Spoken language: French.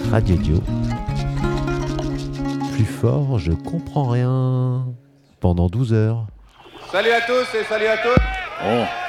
Radio Dio. Plus fort, je comprends rien. Pendant 12 heures. Salut à tous et salut à toutes. Bon.